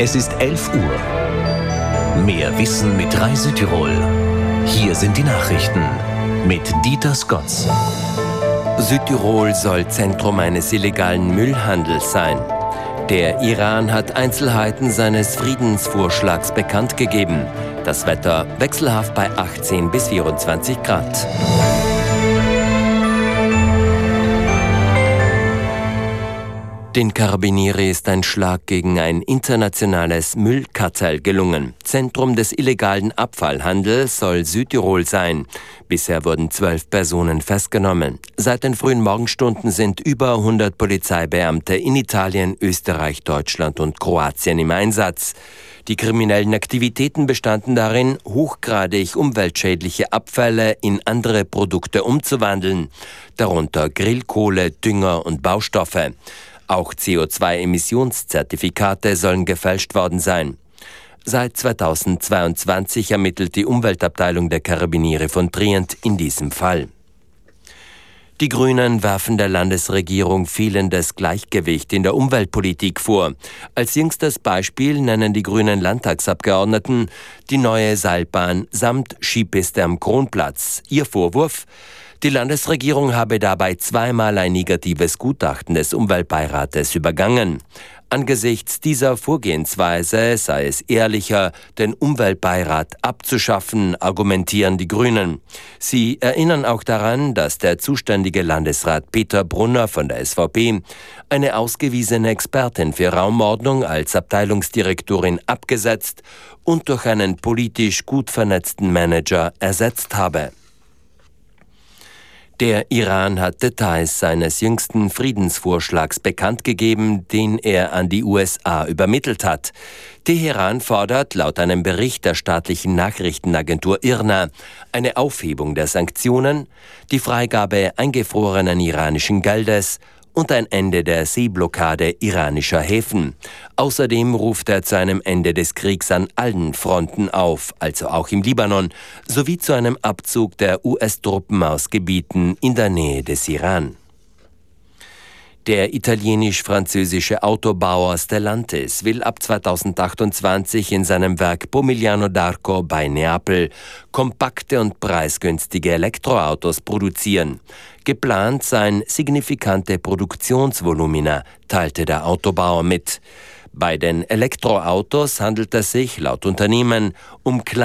Es ist 11 Uhr. Mehr Wissen mit Reisetirol. Hier sind die Nachrichten mit Dieter Skotz. Südtirol soll Zentrum eines illegalen Müllhandels sein. Der Iran hat Einzelheiten seines Friedensvorschlags bekannt gegeben. Das Wetter wechselhaft bei 18 bis 24 Grad. Den Carabinieri ist ein Schlag gegen ein internationales Müllkartell gelungen. Zentrum des illegalen Abfallhandels soll Südtirol sein. Bisher wurden 12 Personen festgenommen. Seit den frühen Morgenstunden sind über 100 Polizeibeamte in Italien, Österreich, Deutschland und Kroatien im Einsatz. Die kriminellen Aktivitäten bestanden darin, hochgradig umweltschädliche Abfälle in andere Produkte umzuwandeln, darunter Grillkohle, Dünger und Baustoffe. Auch CO2-Emissionszertifikate sollen gefälscht worden sein. Seit 2022 ermittelt die Umweltabteilung der Carabinieri von Trient in diesem Fall. Die Grünen werfen der Landesregierung fehlendes Gleichgewicht in der Umweltpolitik vor. Als jüngstes Beispiel nennen die grünen Landtagsabgeordneten die neue Seilbahn samt Skipiste am Kronplatz. Ihr Vorwurf: Die Landesregierung habe dabei zweimal ein negatives Gutachten des Umweltbeirates übergangen. Angesichts dieser Vorgehensweise sei es ehrlicher, den Umweltbeirat abzuschaffen, argumentieren die Grünen. Sie erinnern auch daran, dass der zuständige Landesrat Peter Brunner von der SVP eine ausgewiesene Expertin für Raumordnung als Abteilungsdirektorin abgesetzt und durch einen politisch gut vernetzten Manager ersetzt habe. Der Iran hat Details seines jüngsten Friedensvorschlags bekannt gegeben, den er an die USA übermittelt hat. Teheran fordert laut einem Bericht der staatlichen Nachrichtenagentur IRNA eine Aufhebung der Sanktionen, die Freigabe eingefrorenen iranischen Geldes und ein Ende der Seeblockade iranischer Häfen. Außerdem ruft er zu einem Ende des Kriegs an allen Fronten auf, also auch im Libanon, sowie zu einem Abzug der US-Truppen aus Gebieten in der Nähe des Iran. Der italienisch-französische Autobauer Stellantis will ab 2028 in seinem Werk Pomigliano d'Arco bei Neapel kompakte und preisgünstige Elektroautos produzieren. Geplant seien signifikante Produktionsvolumina, teilte der Autobauer mit. Bei den Elektroautos handelt es sich laut Unternehmen um